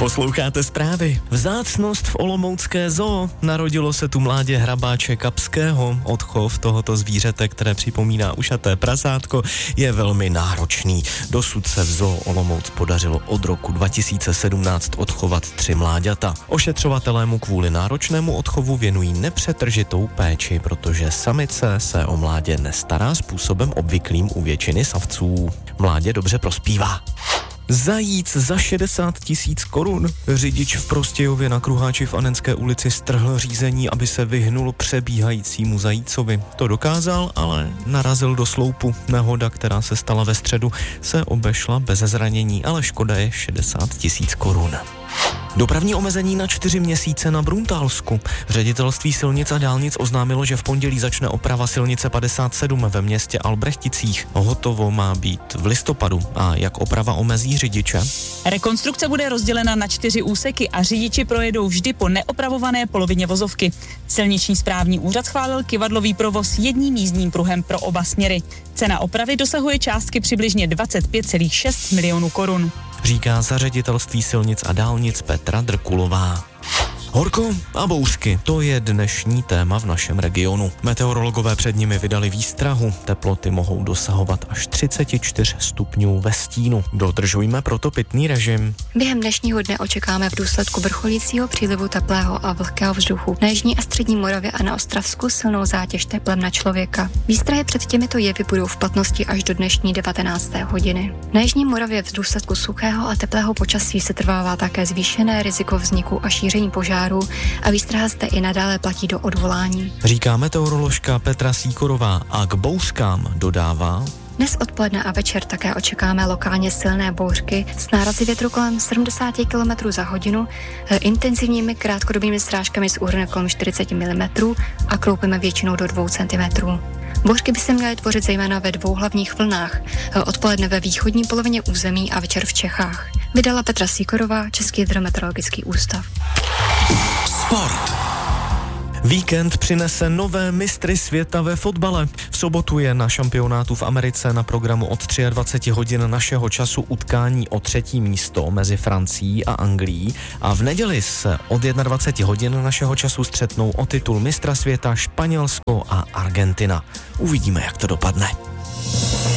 Posloucháte zprávy. Vzácnost v olomoucké zoo. Narodilo se tu mládě hrabáče kapského. Odchov tohoto zvířete, které připomíná ušaté prasátko, je velmi náročný. Dosud se v zoo Olomouc podařilo od roku 2017 odchovat 3 mláďata. Ošetřovatelé mu kvůli náročnému odchovu věnují nepřetržitou péči, protože samice se o mládě nestará způsobem obvyklým u většiny savců. Mládě dobře prospívá. Zajíc za 60 000 korun. Řidič v Prostějově na Kruháči v Anenské ulici strhl řízení, aby se vyhnul přebíhajícímu zajícovi. To dokázal, ale narazil do sloupu. Nehoda, která se stala ve středu, se obešla bez zranění, ale škoda je 60 000 korun. Dopravní omezení na 4 měsíce na Bruntálsku. Ředitelství silnic a dálnic oznámilo, že v pondělí začne oprava silnice 57 ve městě Albrechticích. Hotovo má být v listopadu. A jak oprava omezí řidiče? Rekonstrukce bude rozdělena na 4 úseky a řidiči projedou vždy po neopravované polovině vozovky. Silniční správní úřad schválil kyvadlový provoz jedním jízdním pruhem pro oba směry. Cena opravy dosahuje částky přibližně 25,6 milionů korun. Říká za ředitelství silnic a dálnic Petra Drkulová. Horko a bouřky, to je dnešní téma v našem regionu. Meteorologové před nimi vydali výstrahu. Teploty mohou dosahovat až 34 stupňů ve stínu. Dodržujme proto pitný režim. Během dnešního dne očekáme v důsledku vrcholícího přílivu teplého a vlhkého vzduchu na jižní a střední Moravě a na Ostravsku silnou zátěž teplem na člověka. Výstrahy před těmito jevy budou v platnosti až do dnešní 19. hodiny. Na jižní Moravě v důsledku suchého a teplého počasí se trvává také zvýšené riziko vzniku a šíření požáru a výstraha zde i nadále platí do odvolání. Říká meteoroložka Petra Síkorová a k bouřkám dodává: Dnes odpoledne a večer také očekáme lokálně silné bouřky s nárazy větru kolem 70 km za hodinu, intenzivními krátkodobými srážkami s úhrnem kolem 40 mm a kroupemi většinou do 2 cm. Bouřky by se měly tvořit zejména ve 2 hlavních vlnách, odpoledne ve východní polovině území a večer v Čechách. Vydala Petra Síkorová, Český hydrometeorologický ústav. Sport. Víkend přinese nové mistry světa ve fotbale. V sobotu je na šampionátu v Americe na programu od 23 hodin našeho času utkání o 3. místo mezi Francií a Anglií a v neděli se od 21 hodin našeho času střetnou o titul mistra světa Španělsko a Argentina. Uvidíme, jak to dopadne.